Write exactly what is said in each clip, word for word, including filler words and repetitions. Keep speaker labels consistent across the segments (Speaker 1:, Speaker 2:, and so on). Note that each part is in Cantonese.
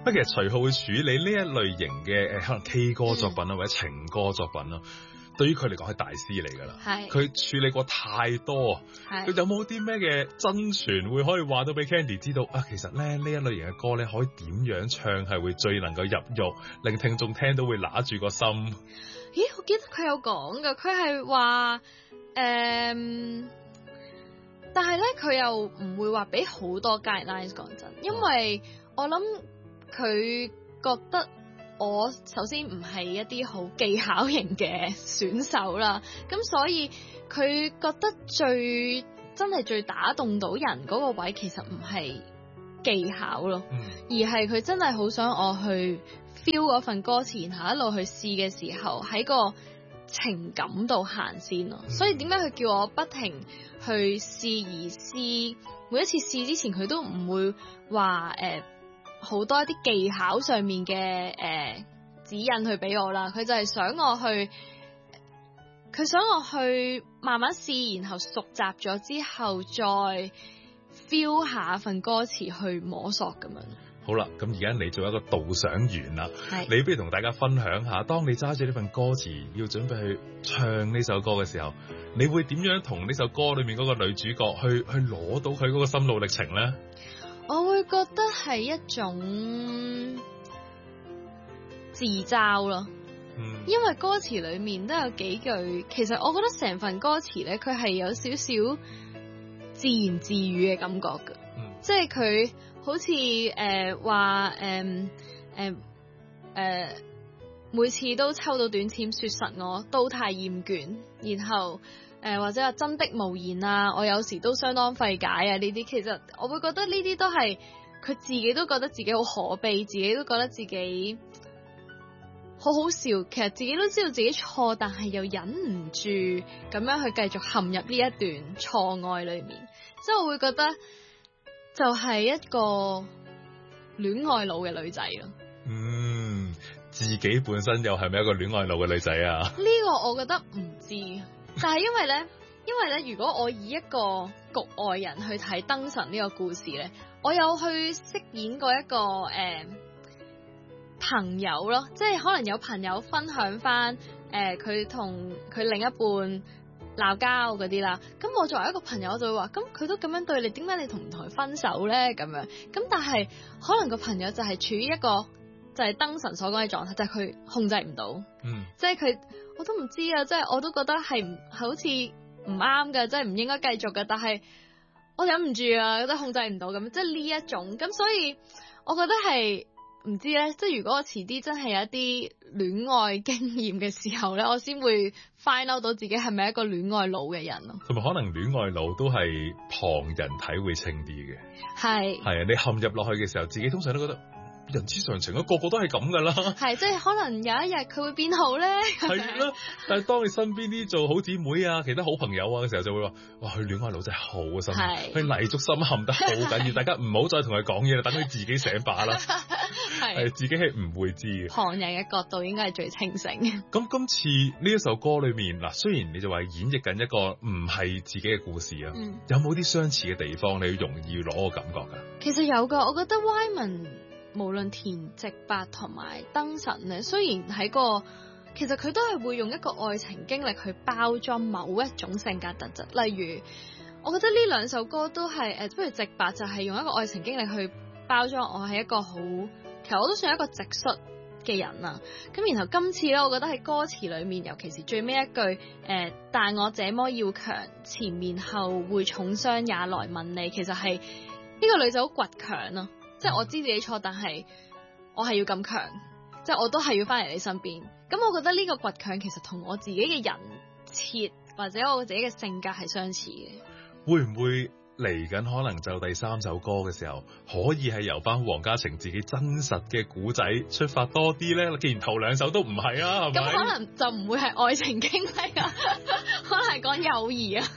Speaker 1: 不過其實徐浩會處理呢一類型嘅誒可能 K 歌作品啊、嗯、或者情歌作品啦，對於佢嚟講係大師嚟㗎啦。係佢處理過太多，佢有冇啲咩嘅真傳會可以話到俾 Candy 知道啊？其實咧呢一類型嘅歌咧，可以點樣唱係會最能夠入肉，令聽眾聽到會揦住個心。
Speaker 2: 咦，我記得佢有講㗎，佢係話誒，但係咧佢又唔會話俾好多 guidelines 講真，因為我諗佢覺得我首先唔係一啲好技巧型嘅選手啦，咁所以佢覺得最真係最打動到人嗰個位其實唔係技巧咯，嗯、而係佢真係好想我去 feel 嗰份歌詞，然後一路去試嘅時候喺個情感度行先咯。嗯、所以點解佢叫我不停去試而試，每一次試之前佢都唔會話誒好多一啲技巧上面嘅誒、呃、指引去俾我啦。佢就係想我去，佢想我去慢慢試，然後熟習咗之後再 feel 下份歌詞去摸索咁樣。
Speaker 1: 好啦，咁而家你做一個導賞員啦，你不如同大家分享下，當你揸住呢份歌詞要準備去唱呢首歌嘅時候，你會點樣同呢首歌裏面嗰個女主角去去攞到佢嗰個心路歷程呢？
Speaker 2: 我會覺得係一種自嘲咯，嗯、因為歌詞裏面都有幾句，其實我覺得成份歌詞咧，佢係有少少自言自語嘅感覺㗎，嗯、即係佢好似誒話誒誒誒每次都抽到短籤，說實我都太厭倦，然後。誒、呃、或者話真的無言啊，我有時都相當費解啊，呢啲其實我會覺得呢啲都係佢自己都覺得自己好可悲，自己都覺得自己好好笑，其實自己都知道自己錯，但係又忍唔住咁樣去繼續陷入呢一段錯愛裏面，即係我會覺得就係一個戀愛腦嘅女仔咯。
Speaker 1: 嗯，自己本身又係咪一個戀愛腦嘅女仔啊？
Speaker 2: 呢個我覺得唔知。但係因為咧，因為咧，如果我以一個局外人去睇燈神呢個故事咧，我有去飾演過一個誒、呃、朋友咯，即係可能有朋友分享翻誒佢同佢另一半鬧交嗰啲啦，咁我作為一個朋友我就會話，咁佢都咁樣對你，點解你同唔同佢分手咧？咁樣，咁但係可能個朋友就係處於一個就係燈神所講嘅狀態，就係、是、佢控制唔到，嗯，即係佢。我都唔知啊，即係我都覺得係唔好似唔啱㗎，即係唔應該繼續㗎。但係我忍唔住啊，覺得控制唔到咁，即係呢一種咁，所以我覺得係唔知咧。即係如果我遲啲真係有一啲戀愛經驗嘅時候咧，我先會 find out 到自己係咪一個戀愛腦嘅人咯。
Speaker 1: 同埋可能戀愛腦都係旁人睇會清啲嘅，係係啊，你陷入落去嘅時候，自己通常都覺得。人之常情啊，個個都係咁噶啦。係，即係可能有一日佢會變好咧。係啦，但係當你身邊啲做好姊妹啊、其他好朋友啊嘅時候，就會話：哇，佢戀愛腦真係好深，佢泥足深陷得好緊要。大家唔好再同佢講嘢啦，等佢自己醒把啦。係，自己係唔會知嘅。旁人嘅角度應該係最清醒嘅。咁今次呢一首歌裏面嗱，雖然你就話演繹緊一個唔係自己嘅故事啊，嗯、有冇啲相似嘅地方？你容易攞個感覺噶？其實有噶，我覺得 Wyman。無論田直白同埋燈神咧，雖然喺個其實佢都係會用一個愛情經歷去包裝某一種性格特質，例如我覺得呢兩首歌都係誒，不如直白就係用一個愛情經歷去包裝我係一個好，其實我都算係一個直率嘅人啊。咁然後今次咧，我覺得喺歌詞裏面，尤其是最尾一句誒、呃，但我這麼要強，前面後會重傷也來問你，其實係呢個女仔好倔強啊。即係我知自己錯，但係我係要咁強，即係我都係要翻嚟你身邊。咁我覺得呢個倔強其實同我自己嘅人設或者我自己嘅性格係相似嘅。會唔會嚟緊可能就第三首歌嘅時候，可以係由翻黃家晴自己真實嘅古仔出發多啲咧？既然頭兩首都唔係啊，係咪？咁可能就唔會係愛情經歷啊，可能係講友誼啊。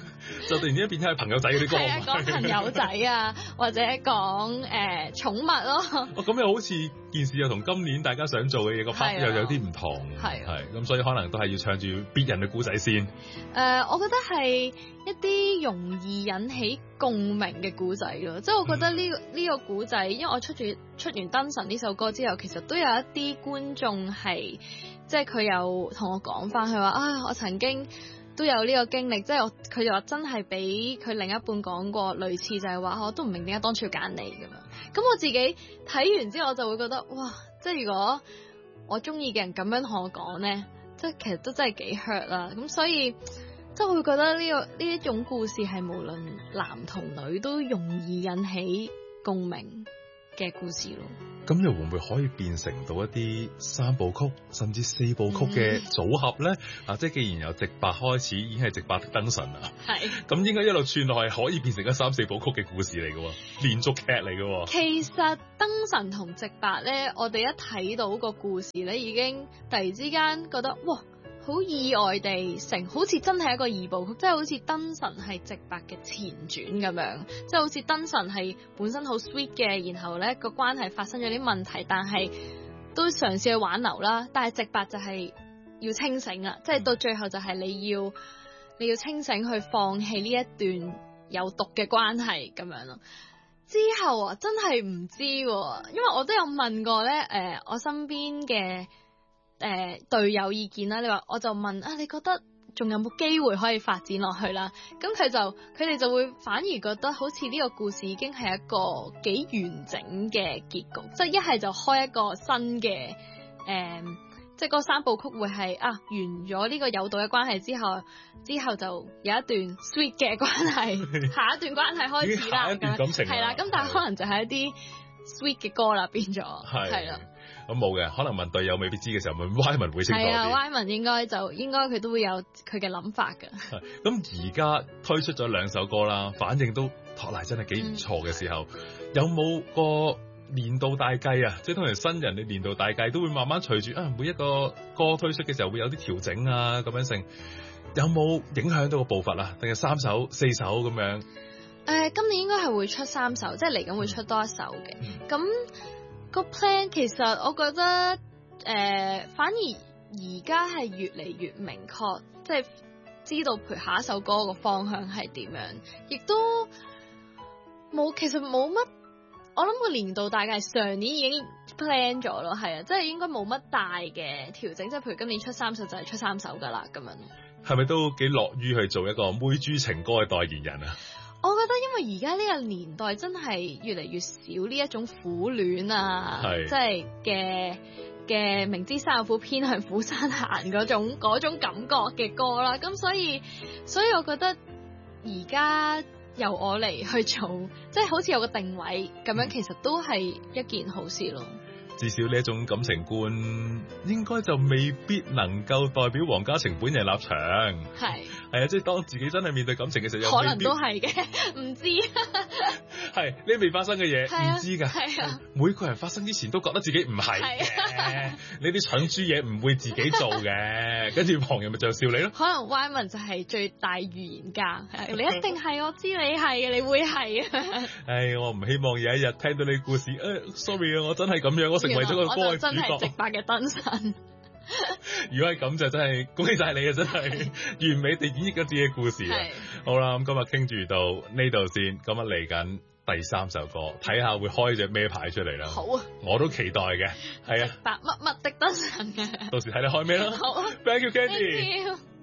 Speaker 1: 就突然之間變咗係朋友仔嗰啲歌。
Speaker 2: 係啊，講朋友仔啊，或者講誒、呃、寵物咯。
Speaker 1: 哦，咁又好似件事又同今年大家想做嘅嘢個 part 又有啲唔同。係係，咁所以可能都係要唱住別人嘅故仔先。誒、
Speaker 2: 呃，我覺得係一啲容易引起共鳴嘅故仔咯。即係我覺得呢、這個呢、這個故仔，因為我出住出完《燈神》呢首歌之後，其實都有一啲觀眾係，即係佢有同我講翻，佢話啊，我曾經都有呢個經歷，即係我佢就話真係俾佢另一半講過類似，就係話我都唔明點解當初要揀你咁樣。咁我自己睇完之後，我就會覺得哇，即係如果我中意嘅人咁樣同我講咧，即係其實都真係幾 hurt 啦。咁所以即係我會覺得呢、這個呢一種故事係無論男同女都容易引起共鳴嘅故事咯。
Speaker 1: 咁又會唔會可以變成到一啲三部曲甚至四部曲嘅組合咧？嗯、啊，即係既然由直白開始已經係直白的燈神啦，係咁應該一路串落去可以變成一三四部曲嘅故事嚟嘅，連續劇嚟嘅。
Speaker 2: 其實燈神同直白咧，我哋一睇到個故事咧，已經突然之間覺得哇！好意外地成，好似真係一個二部曲，即係好似燈神係直白嘅前傳咁樣，即係好似燈神係本身好 sweet 嘅，然後咧個關係發生咗啲問題，但係都嘗試去挽留啦。但係直白就係要清醒啦，即係到最後就係你要你要清醒去放棄呢一段有毒嘅關係咁樣咯。之後啊，真係唔知，因為我都有問過咧，誒、呃，我身邊嘅。誒、呃，隊友意見啦，你話我就問啊，你覺得仲有冇機會可以發展落去啦？咁佢就佢哋就會反而覺得好似呢個故事已經係一個幾完整嘅結局，即係一係就開一個新嘅誒、呃，即係嗰三部曲會係啊完咗呢個有道嘅關係之後，之後就有一段 sweet 嘅關係，下一段關係開始啦，係啦，咁但係可能就係一啲 sweet 嘅歌啦，變咗係啦。
Speaker 1: 咁冇嘅，可能問隊友未必知嘅時候，問 Wyman 會清楚啲。係啊
Speaker 2: Wyman 應該就應該佢都會有佢嘅諗法㗎。
Speaker 1: 咁而家推出咗兩首歌啦，反應都托賴真係幾唔錯嘅時候，嗯、有冇個年度大計啊？即係通常新人嘅年度大計都會慢慢隨住啊每一個歌推出嘅時候會有啲調整啊咁樣性，有冇影響到個步伐啊？定係三首四首咁樣？誒、
Speaker 2: 呃，今年應該係會出三首，即係嚟緊會出多一首嘅。咁、嗯。個 plan 其實我覺得誒、呃，反而而家係越嚟越明確，即係知道譬如下一首歌個方向係點樣，亦都冇其實冇乜，我諗個年度大概係上年已經 plan 咗咯，係啊，即係應該冇乜大嘅調整，即係譬如今年出三首就係出三首噶啦咁樣。
Speaker 1: 係咪都幾樂於去做一個妹豬情歌嘅代言人啊？
Speaker 2: 我覺得因為而家呢個年代真係越嚟越少呢一種苦戀啊，即係嘅嘅明知山有虎偏向虎山行嗰種嗰種感覺嘅歌啦，咁所以所以我覺得而家由我嚟去做，即係好似有個定位咁樣，其實都係一件好事咯。
Speaker 1: 至少呢一種感情觀應該就未必能夠代表黃嘉晴本人立場。係係啊，即係當自己真係面對感情嘅時候，
Speaker 2: 可能都係嘅，唔知。
Speaker 1: 係呢未發生嘅嘢唔知㗎。係啊，每個人發生之前都覺得自己唔係嘅，呢啲蠢豬嘢唔會自己做嘅，跟住旁人咪就笑你咯。
Speaker 2: 可能 Wyman 就係最大預言家，你一定係，我知你係，你會係啊。
Speaker 1: 唉，我唔希望有一日聽到你故事，誒、哎、sorry 啊，我真係咁樣，我成為咗個歌嘅主角。真係直白嘅燈神。如果係咁就真係恭喜晒你啊！真係完美地演繹咗自己嘅故事啊！好啦，咁今日傾住到呢度先，咁啊嚟緊第三首歌，睇下會開隻咩牌出嚟啦。好啊，我都期待嘅。係啊，
Speaker 2: 白乜乜的燈神嘅。
Speaker 1: 到時睇你開咩啦。好啊，Thank you, Candy。